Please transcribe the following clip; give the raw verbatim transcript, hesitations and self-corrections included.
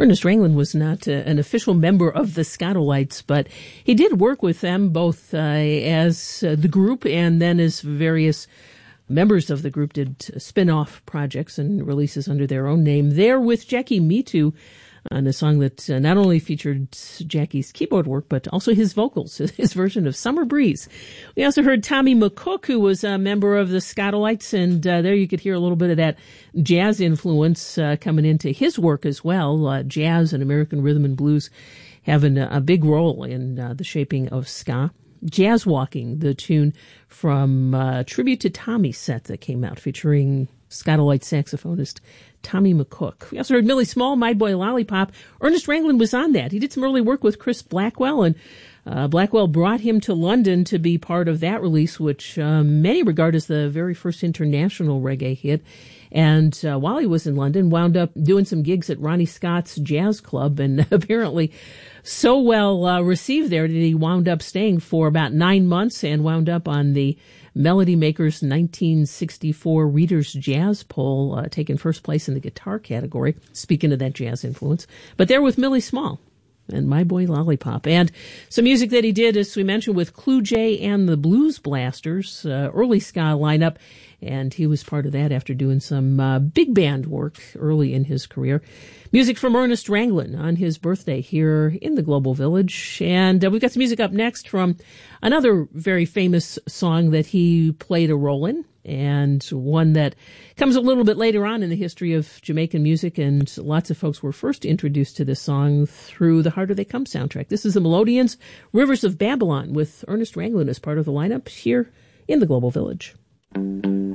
Ernest Ranglin was not uh, an official member of the Skatalites, but he did work with them both uh, as uh, the group and then as various members of the group did spin-off projects and releases under their own name. There with Jackie Mittoo on a song that uh, not only featured Jackie's keyboard work, but also his vocals, his version of Summer Breeze. We also heard Tommy McCook, who was a member of the Skatalites, and uh, there you could hear a little bit of that jazz influence uh, coming into his work as well. Uh, jazz and American rhythm and blues having a, a big role in uh, the shaping of ska. Jazz Walking, the tune from uh, Tribute to Tommy set that came out featuring Skatalite saxophonist Tommy McCook. We also heard Millie Small, My Boy Lollipop. Ernest Ranglin was on that. He did some early work with Chris Blackwell, and uh, Blackwell brought him to London to be part of that release, which uh, many regard as the very first international reggae hit. And uh, while he was in London, wound up doing some gigs at Ronnie Scott's Jazz Club, and apparently so well uh, received there that he wound up staying for about nine months and wound up on the Melody Maker's nineteen sixty-four Reader's Jazz Poll, uh, taking first place in the guitar category, speaking of that jazz influence. But there with Millie Small and My Boy Lollipop. And some music that he did, as we mentioned, with Clue J and the Blues Blasters, uh, early ska lineup. And he was part of that after doing some uh, big band work early in his career. Music from Ernest Ranglin on his birthday here in the Global Village. And uh, we've got some music up next from another very famous song that he played a role in, and one that comes a little bit later on in the history of Jamaican music, and lots of folks were first introduced to this song through the Harder They Come soundtrack. This is the Melodians, Rivers of Babylon, with Ernest Ranglin as part of the lineup here in the Global Village.